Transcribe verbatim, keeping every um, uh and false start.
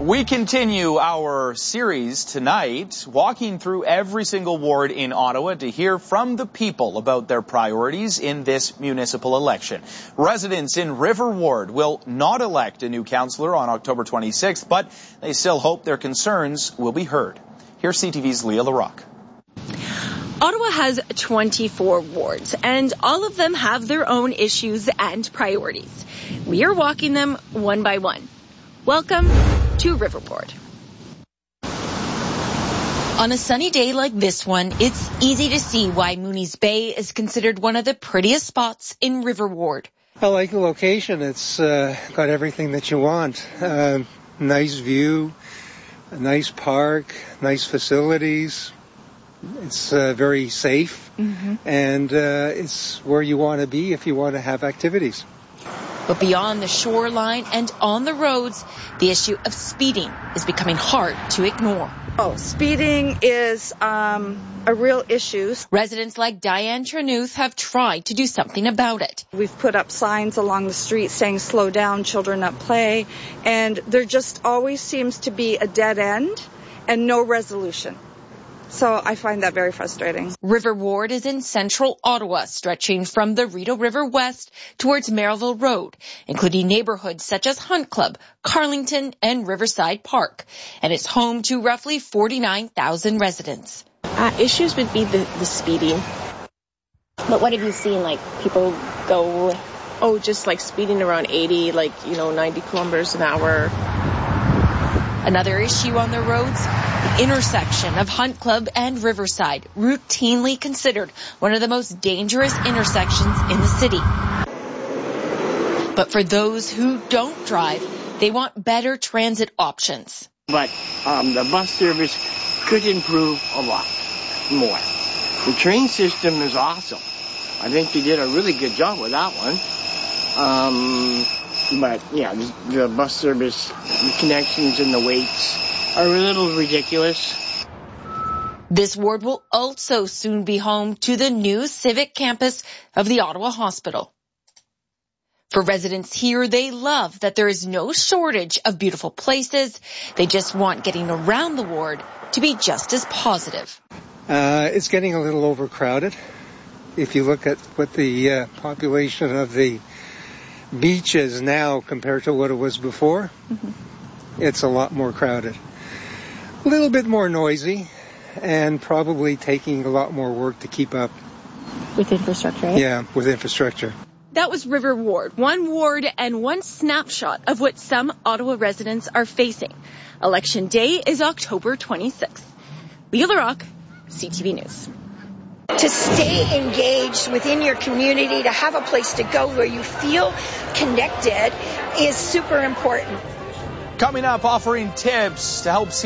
We continue our series tonight, walking through every single ward in Ottawa to hear from the people about their priorities in this municipal election. Residents in River Ward will not elect a new councillor on October twenty-sixth, but they still hope their concerns will be heard. Here's C T V's Leah LaRocque. Ottawa has twenty-four wards, and all of them have their own issues and priorities. We are walking them one by one. Welcome to River Ward. On a sunny day like this one, it's easy to see why Mooney's Bay is considered one of the prettiest spots in River Ward. I like the location. It's uh, got everything that you want. Uh, nice view, a nice park, nice facilities. It's uh, very safe, mm-hmm. and uh, it's where you want to be if you want to have activities. But beyond the shoreline and on the roads, the issue of speeding is becoming hard to ignore. Oh, speeding is um, a real issue. Residents like Diane Trenuth have tried to do something about it. We've put up signs along the street saying slow down, children at play, and there just always seems to be a dead end and no resolution. So I find that very frustrating. River Ward is in central Ottawa, stretching from the Rideau River west towards Merrillville Road, including neighborhoods such as Hunt Club, Carlington, and Riverside Park. And it's home to roughly forty-nine thousand residents. Uh, issues would be the, the speeding. But what have you seen, like, people go... Oh, just like speeding around eighty, like, you know, ninety kilometers an hour. Another issue on the roads, the intersection of Hunt Club and Riverside, routinely considered one of the most dangerous intersections in the city. But for those who don't drive, they want better transit options. But um, the bus service could improve a lot more. The train system is awesome. I think they did a really good job with that one. Um... But, yeah, the bus service, the connections and the waits are a little ridiculous. This ward will also soon be home to the new civic campus of the Ottawa Hospital. For residents here, they love that there is no shortage of beautiful places. They just want getting around the ward to be just as positive. Uh, it's getting a little overcrowded. If you look at what the uh, population of the beach is now compared to what it was before, mm-hmm. It's a lot more crowded. A little bit more noisy and probably taking a lot more work to keep up. With infrastructure, right? Yeah, with infrastructure. That was River Ward, one ward and one snapshot of what some Ottawa residents are facing. Election day is October twenty-sixth. Leah LaRocque, C T V News. To stay engaged within your community, to have a place to go where you feel connected is super important. Coming up, offering tips to help see